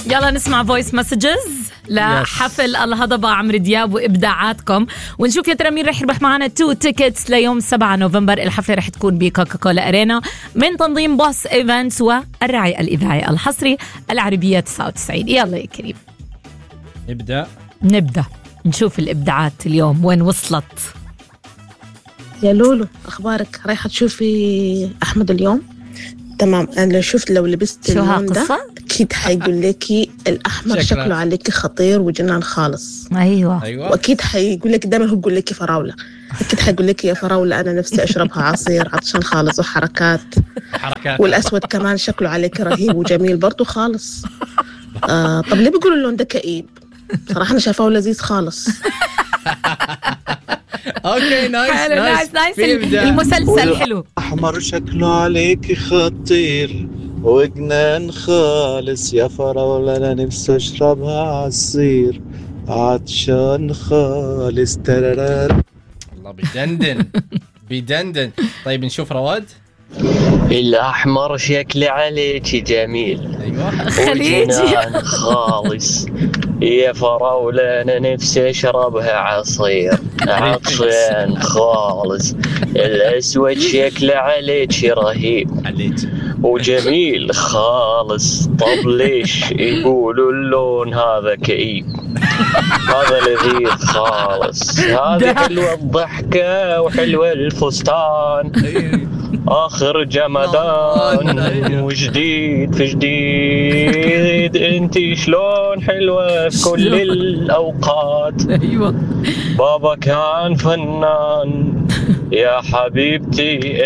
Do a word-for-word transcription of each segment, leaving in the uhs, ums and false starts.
يلا نسمع فويس مسجز لحفل الهضبة عمرو دياب وإبداعاتكم، ونشوف يا ترى مين رح يربح معنا تو تيكتس ليوم سبعة نوفمبر. الحفلة رح تكون بكوكا كولا أرينا من تنظيم بوس إيفنتس والراعي الإذاعي الحصري العربية تسعة وتسعين. يلا يا كريم نبدأ نبدأ نشوف الإبداعات اليوم وين وصلت. يا لولو أخبارك؟ رايحة تشوفي أحمد اليوم؟ تمام. أنا شفت لو لبست اللون ده أكيد حيقول لكي الأحمر شكله, شكله عليك خطير وجنان خالص. أيوة. أيوة. وأكيد حيقول لك دائما هو يقول لك فراولة، أكيد حيقول لك يا فراولة أنا نفسي أشربها عصير عطشان خالص وحركات حركات. والأسود كمان شكله عليك رهيب وجميل برضو خالص. آه طب ليه بيقولوا اللون ده كئيب؟ صراحة أنا شايفاه لذيذ خالص. اوكي نايس حلو نايس نايس المسلسل حلو. احمر شكله عليك خطير وجنان خالص يا فراولة انا نفسي اشربها عصير عطشان خالص. ترارار الله بيدندن بيدندن. طيب نشوف رواد. الأحمر شكل عليك جميل. أيوة. خليجي خالص يا فراولة أنا نفسي أشربها عصير عطشان خالص. الأسود شكل عليك رهيب عليك وجميل خالص. طب ليش يقولوا اللون هذا كئيب؟ هذا لذيذ خالص. هذه حلوة الضحكة وحلوة الفستان آخر جمدان وجديد في جديد. انتي شلون حلوة في كل الأوقات. أيوة. بابا كان فنان يا حبيبتي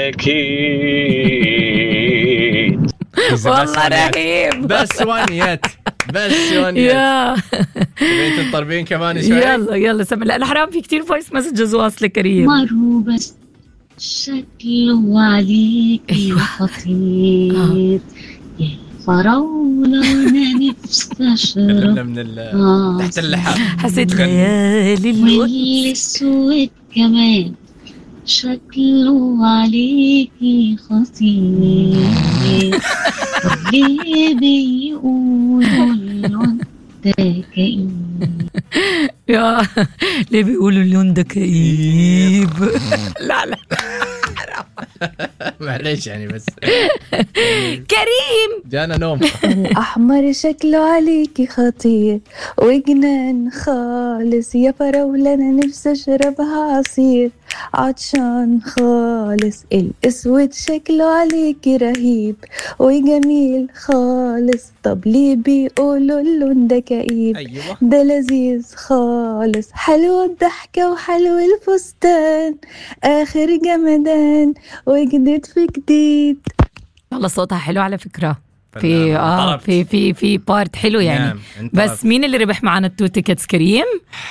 أكيد. والله رهيب. بس وانيت بس وانيت. يا بنت الطربين كمان شوي. يلا يلا سمع. لا الحرام في كتير فويس مسجز واصلة كريم. مروا بس شكله عليكي خطير يا فراولة وانا نفسي اشرب من تحت اللحاف. حسيت ليالي والاسود كمان شكله عليكي خطير. ليه بيقولوا اللون ده كئيب؟ يا ليه بيقولوا اللون ده كئيب؟ لا لا معليش يعني بس كريم جانا نوم. الأحمر شكله عليكي خطير وجنان خالص يا فراولة أنا نفسي أشربها عصير عطشان خالص. الأسود شكله عليكي رهيب وجميل خالص. طب ليه بيقولوا اللون ده كئيب؟ أيوة. ده لذيذ خالص. حلو الضحكة وحلو الفستان آخر جمدان وجديد في جديد. والله صوتها حلو على فكرة. في اه في في في بارت حلو يعني. نعم. بس مين اللي ربح معنا التو تيكتس؟ كريم.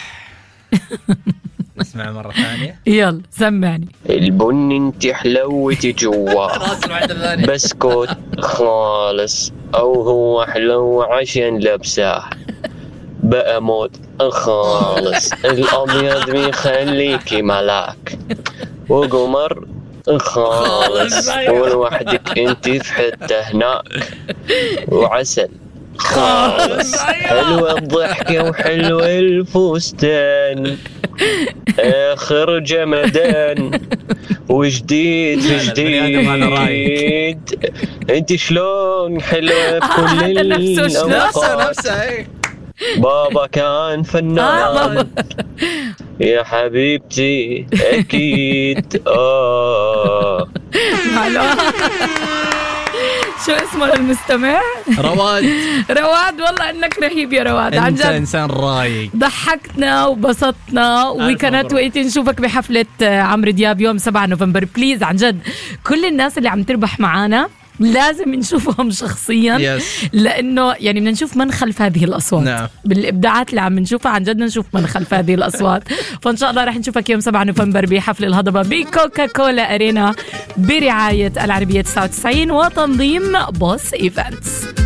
نسمع مرة ثانية. يلا سمعني. البن انت حلوتي جوا بسكوت خالص او هو حلو عشان لبساه بقى موت خالص. الابيض بيخليكي ملاك وقمر خالص ولوحدك انت في حتة هناك وعسل خالص. حلوة الضحكة وحلوة الفستان آخر جمدان وجديد في جديد. انت شلون حلوة بكل الأوقات. بابا كان فنان يا حبيبتي أكيد. آه شو اسمه للمستمع؟ رواد. رواد والله انك رهيب يا رواد. انت انسان رايق. ضحكتنا وبسطنا وكانت وقتي نشوفك بحفلة عمرو دياب يوم سبعة نوفمبر. بليز عن جد كل الناس اللي عم تربح معانا لازم نشوفهم شخصيا yes. لأنه يعني بدنا نشوف من خلف هذه الأصوات. نعم. بالإبداعات اللي عم نشوفها عن جد نشوف من خلف هذه الأصوات. فإن شاء الله رح نشوفك يوم سبعة نوفمبر بحفل الهضبة بكوكا كولا أرينا برعاية العربية تسعة وتسعين وتنظيم بوس إيفنتس.